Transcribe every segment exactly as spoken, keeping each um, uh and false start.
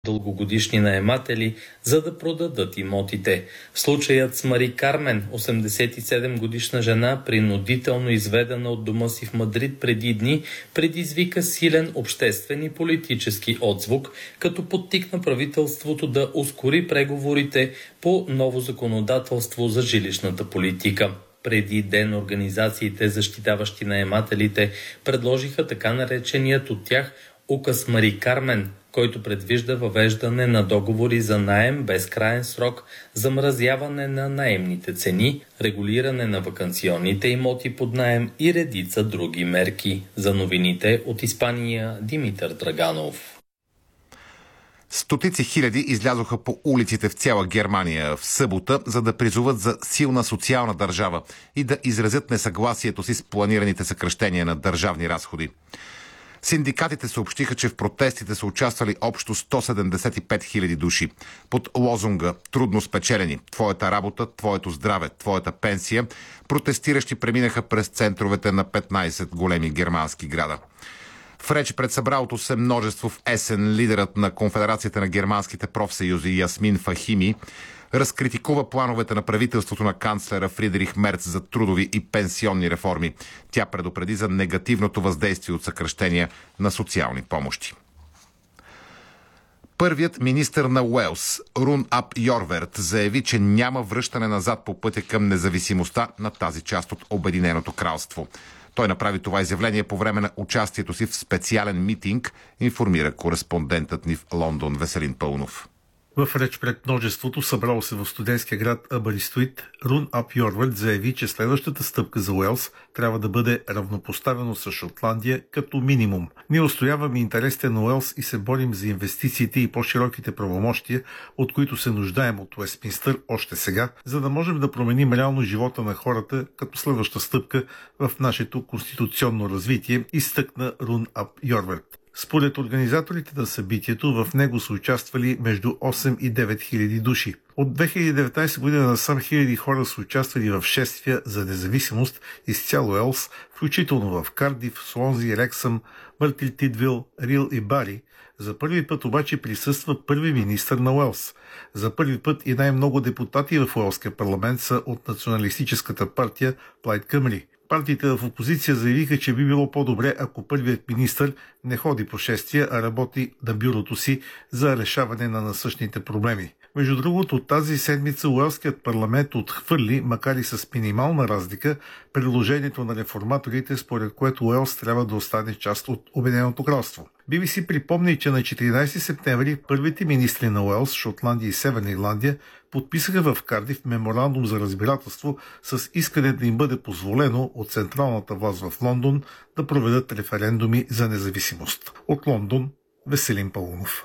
дългогодишни наематели, за да продадат имотите. Случаят с Мари Кармен, осемдесет и седем годишна жена, принудително изведена от дома си в Мадрид преди дни, предизвика силен обществен и политически отзвук, като подтикна правителството да ускори преговорите по ново законодателство за жилищната политика. Преди ден организациите, защитаващи наемателите, предложиха така нареченият от тях указ Мари Кармен, който предвижда въвеждане на договори за наем без краен срок, замразяване на наемните цени, регулиране на ваканционните имоти под наем и редица други мерки. За новините от Испания, Димитър Драганов. Стотици хиляди излязоха по улиците в цяла Германия в събота, за да призоват за силна социална държава и да изразят несъгласието си с планираните съкращения на държавни разходи. Синдикатите съобщиха, че в протестите са участвали общо сто седемдесет и пет хиляди души. Под лозунга «Трудно спечелени. Твоята работа, твоето здраве, твоята пенсия» протестиращи преминаха през центровете на петнайсет големи германски града. В реч пред събралото се множество в Есен, лидерът на Конфедерацията на германските профсъюзи Ясмин Фахими разкритикува плановете на правителството на канцлера Фридрих Мерц за трудови и пенсионни реформи. Тя предупреди за негативното въздействие от съкращения на социални помощи. Първият министър на Уелс, Рун Ап Йорверт, заяви, че няма връщане назад по пътя към независимостта на тази част от Обединеното кралство. Той направи това изявление по време на участието си в специален митинг, информира кореспондентът ни в Лондон Веселин Пълнов. В реч пред множеството, събрало се в студентския град Абъристуит, Рун Ап Йорвард заяви, че следващата стъпка за Уелс трябва да бъде равнопоставено с Шотландия като минимум. Ние устояваме интересите на Уелс и се борим за инвестициите и по-широките правомощия, от които се нуждаем от Уестминстър още сега, за да можем да променим реално живота на хората като следваща стъпка в нашето конституционно развитие, изтъкна Рун Ап Йорвард. Според организаторите на събитието, в него са участвали между осем и девет хиляди души. От две хиляди и деветнайсета година насам хиляди хора са участвали в шествия за независимост из цял Уелс, включително в Кардиф, Слонзи, Рексъм, Мъртил Тидвил, Рил и Бари. За първи път обаче присъства първи министър на Уелс. За първи път и най-много депутати в Уелския парламент са от националистическата партия Плайд Къмри. Партиите в опозиция заявиха, че би било по-добре, ако първият министър не ходи по шествия, а работи на бюрото си за решаване на насъщните проблеми. Между другото, тази седмица Уелският парламент отхвърли, макар и с минимална разлика, предложението на реформаторите, според което Уелс трябва да остане част от Обединеното кралство. Би би си припомни, че на четиринайсети септември първите министри на Уелс, Шотландия и Северна Ирландия подписаха в Кардиф меморандум за разбирателство с искане да им бъде позволено от централната власт в Лондон да проведат референдуми за независимост. От Лондон, Веселин Пълнов.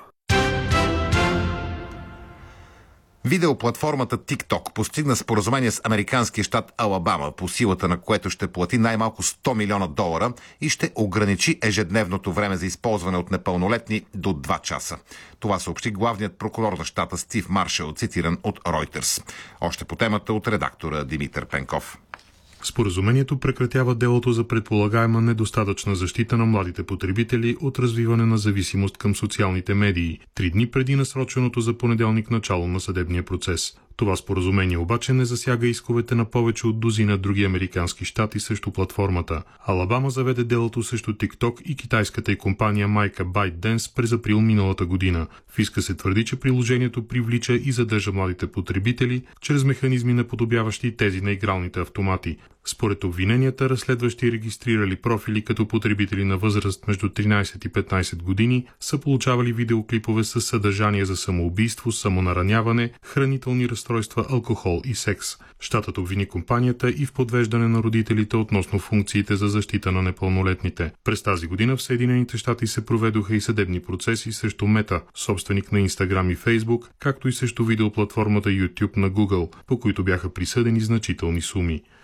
Видеоплатформата TikTok постигна споразумение с американския щат Алабама, по силата на което ще плати най-малко сто милиона долара и ще ограничи ежедневното време за използване от непълнолетни до два часа. Това съобщи главният прокурор на щата Стив Маршал, цитиран от Reuters. Още по темата от редактора Димитър Пенков. Споразумението прекратява делото за предполагаема недостатъчна защита на младите потребители от развиване на зависимост към социалните медии, три дни преди насроченото за понеделник начало на съдебния процес. Това споразумение обаче не засяга исковете на повече от дузина други американски щати срещу платформата. Алабама заведе делото срещу TikTok и китайската й компания майка ByteDance през април миналата година. В иска се твърди, че приложението привлича и задържа младите потребители чрез механизми наподобяващи тези на игралните автомати. Според обвиненията, разследващи регистрирали профили като потребители на възраст между тринайсет и петнайсет години са получавали видеоклипове с съдържание за самоубийство, самонараняване, хранителни разстройства, алкохол и секс. Щатът обвини компанията и в подвеждане на родителите относно функциите за защита на непълнолетните. През тази година в Съединените щати се проведоха и съдебни процеси срещу Мета, собственик на Instagram и Facebook, както и срещу видеоплатформата YouTube на Google, по които бяха присъдени значителни суми.